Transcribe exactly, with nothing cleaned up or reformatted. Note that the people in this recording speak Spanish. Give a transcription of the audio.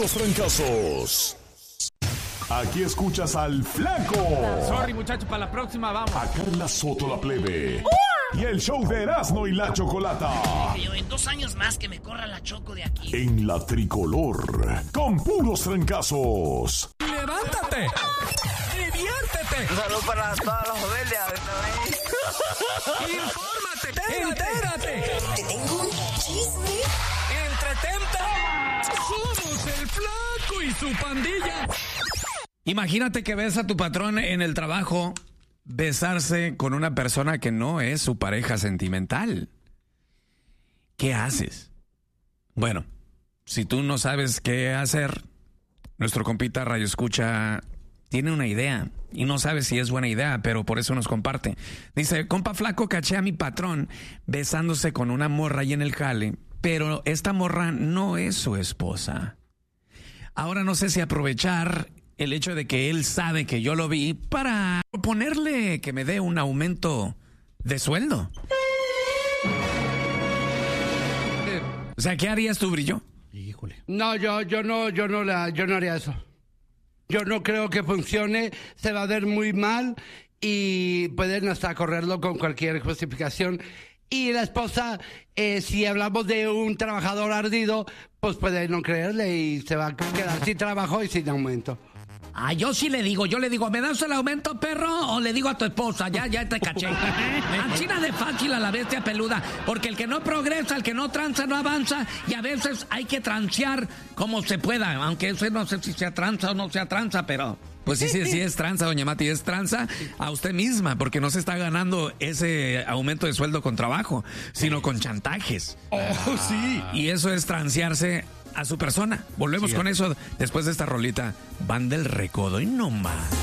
puros trancazos. Aquí escuchas al Flaco. Sorry, muchachos, para la próxima vamos. A Carla Soto la Plebe. Y el show de Erasmo y la Chocolata. Yo en dos años más que me corra la Choco de aquí. En la Tricolor. Con puros trancazos. ¡Levántate! ¡Diviértete! Un saludo para todas las familias. ¡Infórmate! ¡Entérate! Te tengo un chisme. ¡Entretente! ¡Somos el Flaco y su pandilla! Imagínate que ves a tu patrón en el trabajo besarse con una persona que no es su pareja sentimental. ¿Qué haces? Bueno, si tú no sabes qué hacer, nuestro compita Radio Escucha tiene una idea y no sabe si es buena idea, pero por eso nos comparte. Dice, compa Flaco, caché a mi patrón besándose con una morra ahí en el jale, pero esta morra no es su esposa. Ahora no sé si aprovechar el hecho de que él sabe que yo lo vi para proponerle que me dé un aumento de sueldo. O sea, ¿qué harías tú, Brillo? Híjole. No, yo, yo no, yo no la, yo no haría eso. Yo no creo que funcione, se va a ver muy mal y pueden hasta correrlo con cualquier justificación. Y la esposa, eh, si hablamos de un trabajador ardido, pues puede no creerle y se va a quedar sin trabajo y sin aumento. Ah, yo sí le digo, yo le digo, ¿me das el aumento, perro? O le digo a tu esposa, ya, ya te caché. China de fácil a la bestia peluda, porque el que no progresa, el que no tranza, no avanza, y a veces hay que transear como se pueda, aunque eso no sé si sea tranza o no sea tranza, pero... Pues sí, sí, sí es tranza, doña Mati, es tranza a usted misma, porque no se está ganando ese aumento de sueldo con trabajo, sino con chantajes. ¡Oh, sí! Y eso es transearse a su persona. Volvemos sí, con eso después de esta rolita. Van del Recodo y no más.